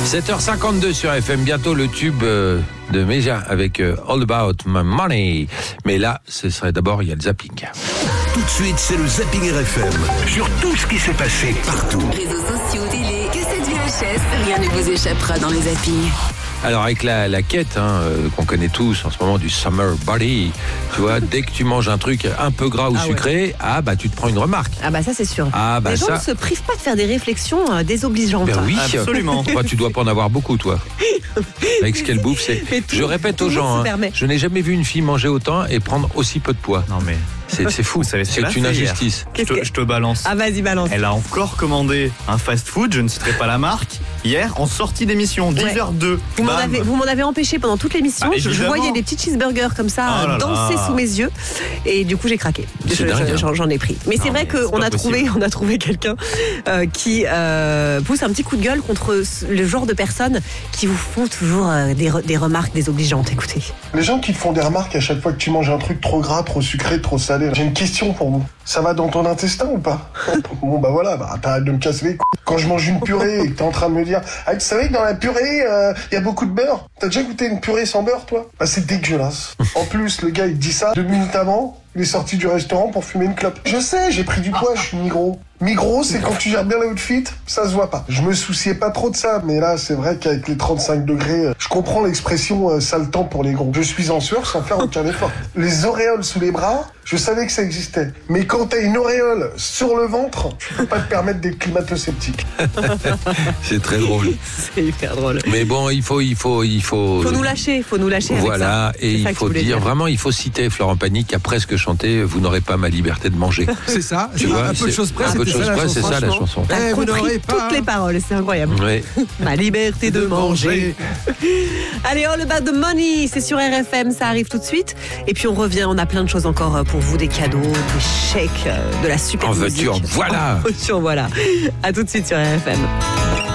7h52 sur FM, bientôt le tube de Méja avec All About My Money. Mais là, ce serait d'abord, il y a le zapping. Tout de suite, c'est le Zapping RFM. Sur tout ce qui s'est passé partout. Réseaux sociaux, télé, cassettes VHS, rien ne vous échappera dans le zapping. Alors avec la quête qu'on connaît tous en ce moment du summer body, tu vois, dès que tu manges un truc un peu gras ou sucré, tu te prends une remarque. Ah bah ça c'est sûr. Les gens ne se privent pas de faire des réflexions désobligeantes. Ben oui, absolument. Toi, tu dois pas en avoir beaucoup, toi. Avec ce qu'elle bouffe, je répète aux gens, je n'ai jamais vu une fille manger autant et prendre aussi peu de poids. Non mais c'est fou, c'est une injustice. Je te balance. Ah vas-y, balance. Elle a encore commandé un fast-food, je ne citerai pas la marque, hier en sortie d'émission, 10h02. Vous m'en avez empêché pendant toute l'émission. Je voyais des petits cheeseburgers comme ça danser sous mes yeux et du coup j'ai craqué. J'en ai pris. Mais c'est vrai qu'on a trouvé quelqu'un qui pousse un petit coup de gueule contre le genre de personnes qui vous font toujours des remarques désobligeantes. Écoutez. Les gens qui te font des remarques à chaque fois que tu manges un truc trop gras, trop sucré, trop salé. J'ai une question pour vous. Ça va dans ton intestin ou pas? Bon t'arrêtes de me casser les couilles. Quand je mange une purée et que t'es en train de me dire tu savais que dans la purée y a beaucoup de beurre. T'as déjà goûté une purée sans beurre, toi? C'est dégueulasse. En plus, le gars il dit ça 2 minutes avant, il est sorti du restaurant pour fumer une clope. Je sais, j'ai pris du poids, je suis Migros. Migros, c'est quand tu gères bien l'outfit, ça se voit pas. Je me souciais pas trop de ça, mais là, c'est vrai qu'avec les 35 degrés, je comprends l'expression sale temps pour les gros. Je suis en sueur sans faire aucun effort. Les auréoles sous les bras, je savais que ça existait. Mais quand t'as une auréole sur le ventre, tu peux pas te permettre d'être climato-sceptique. C'est très drôle. C'est hyper drôle. Mais bon, il faut nous lâcher, voilà, avec ça. Et il faut dire, vraiment, il faut citer Florent Pagny qui a presque chanté « Vous n'aurez pas ma liberté de manger ». C'est ça, tu vois, un peu de choses près, c'est ça la chanson. T'as compris toutes les paroles, c'est incroyable. Oui. Ma liberté de manger. Allez, All About the Money, c'est sur RFM, ça arrive tout de suite. Et puis on revient, on a plein de choses encore pour vous, des cadeaux, des chèques, de la super musique. En voiture, voilà. À tout de suite sur RFM.